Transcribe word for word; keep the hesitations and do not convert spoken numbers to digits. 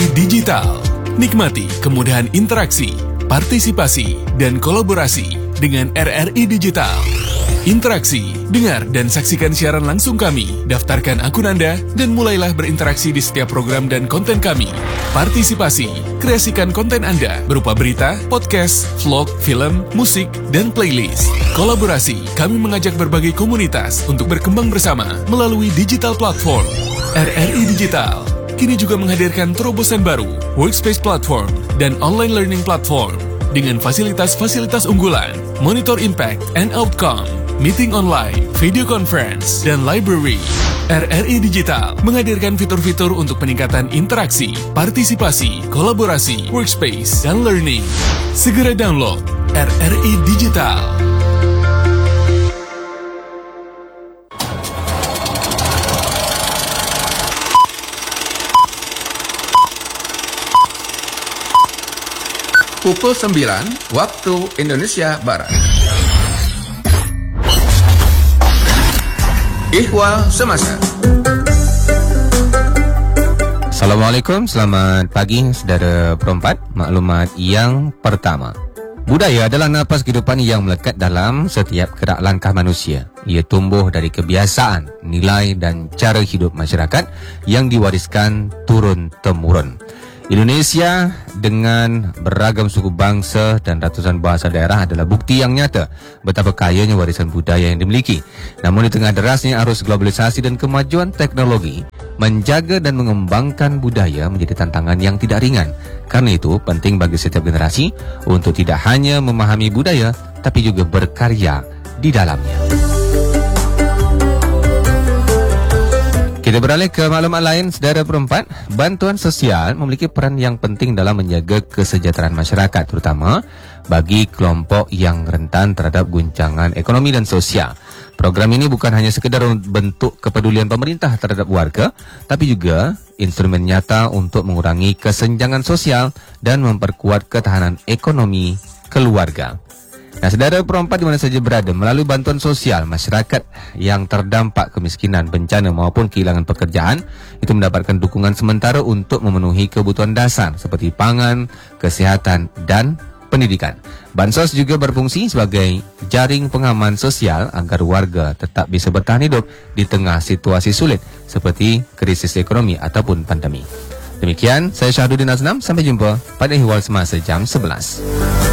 I Digital. Nikmati kemudahan interaksi, partisipasi, dan kolaborasi dengan R R I Digital. Interaksi, dengar dan saksikan siaran langsung kami, daftarkan akun Anda, dan mulailah berinteraksi di setiap program dan konten kami. Partisipasi, kreasikan konten Anda berupa berita, podcast, vlog, film, musik, dan playlist. Kolaborasi, kami mengajak berbagai komunitas untuk berkembang bersama melalui digital platform. R R I Digital kini juga menghadirkan terobosan baru, workspace platform, dan online learning platform dengan fasilitas-fasilitas unggulan, monitor impact and outcome, meeting online, video conference, dan library. R R I Digital menghadirkan fitur-fitur untuk peningkatan interaksi, partisipasi, kolaborasi, workspace, dan learning. Segera download R R I Digital. Pukul sembilan waktu Indonesia Barat. Ihwal Semasa. Assalamualaikum, selamat pagi saudara perempat. Maklumat yang pertama, budaya adalah nafas kehidupan yang melekat dalam setiap gerak langkah manusia. Ia tumbuh dari kebiasaan, nilai dan cara hidup masyarakat yang diwariskan turun-temurun. Indonesia dengan beragam suku bangsa dan ratusan bahasa daerah adalah bukti yang nyata betapa kayanya warisan budaya yang dimiliki. Namun di tengah derasnya arus globalisasi dan kemajuan teknologi, menjaga dan mengembangkan budaya menjadi tantangan yang tidak ringan. Karena itu penting bagi setiap generasi untuk tidak hanya memahami budaya, tapi juga berkarya di dalamnya. Kita beralih ke maklumat lain, saudara perempat. Bantuan sosial memiliki peran yang penting dalam menjaga kesejahteraan masyarakat, terutama bagi kelompok yang rentan terhadap guncangan ekonomi dan sosial. Program ini bukan hanya sekedar bentuk kepedulian pemerintah terhadap warga, tapi juga instrumen nyata untuk mengurangi kesenjangan sosial dan memperkuat ketahanan ekonomi keluarga. Nah, saudara perempat di mana saja berada, melalui bantuan sosial, masyarakat yang terdampak kemiskinan, bencana maupun kehilangan pekerjaan itu mendapatkan dukungan sementara untuk memenuhi kebutuhan dasar seperti pangan, kesihatan, dan pendidikan. Bansos juga berfungsi sebagai jaring pengaman sosial agar warga tetap bisa bertahan hidup di tengah situasi sulit seperti krisis ekonomi ataupun pandemi. Demikian, saya Syahduddin Aznam. Sampai jumpa pada Ihwal Semasa jam sebelas.